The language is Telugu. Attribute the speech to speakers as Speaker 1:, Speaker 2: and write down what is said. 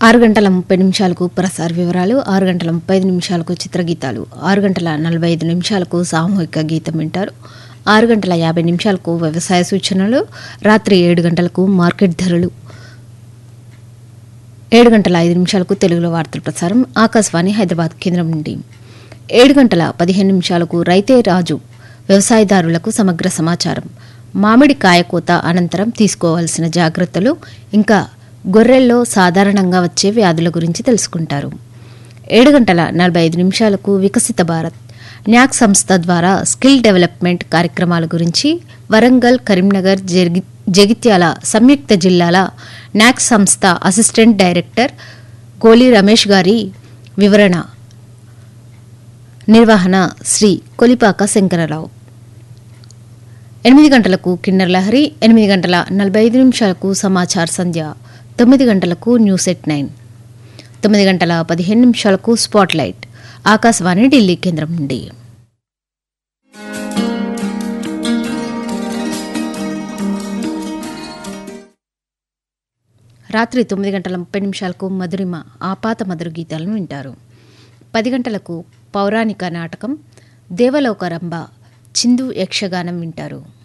Speaker 1: 6 గంటల 30 నిమిషాలకు ప్రసార వివరాలు, 6 గంటల 35 నిమిషాలకు చిత్రగీతాలు, 6 గంటల 45 నిమిషాలకు సామూహిక గీతం వింటారు. 6 గంటల 50 నిమిషాలకు వ్యవసాయ సూచనలు, రాత్రి 7 గంటలకు మార్కెట్ ధరలు, 7 గంటల 5 నిమిషాలకు తెలుగులో వార్తల ప్రసారం ఆకాశవాణి హైదరాబాద్ కేంద్రం నుండి. 7 గంటల 15 నిమిషాలకు రైతే రాజు వ్యవసాయదారులకు సమగ్ర సమాచారం, మామిడి కాయకోత అనంతరం తీసుకోవాల్సిన జాగ్రత్తలు, ఇంకా గొర్రెల్లో సాధారణంగా వచ్చే వ్యాధుల గురించి తెలుసుకుంటారు. 7 గంటల 45 నిమిషాలకు వికసిత భారత్ న్యాక్ సంస్థ ద్వారా స్కిల్ డెవలప్మెంట్ కార్యక్రమాల గురించి వరంగల్, కరీంనగర్, జగిత్యాల సంయుక్త జిల్లాల న్యాక్ సంస్థ అసిస్టెంట్ డైరెక్టర్ గోలి రమేష్ గారి వివరణ, నిర్వహణ శ్రీ కొలిపాక శంకరరావు. 8 గంటలకు కిన్నర్ లహరి, 8 గంటల 45 నిమిషాలకు సమాచార్ సంధ్య, 9 గంటలకు న్యూస్ ఎట్ 9, 9 గంటల 15 నిమిషాలకు స్పాట్ లైట్ ఆకాశవాణి ఢిల్లీ కేంద్రం నుండి. రాత్రి 9 గంటల 30 నిమిషాలకు మధురిమ ఆపాత మధుర గీతాలను వింటారు. 10 గంటలకు పౌరాణిక నాటకం దేవలోక రంభ చిందు యక్షగానం వింటారు.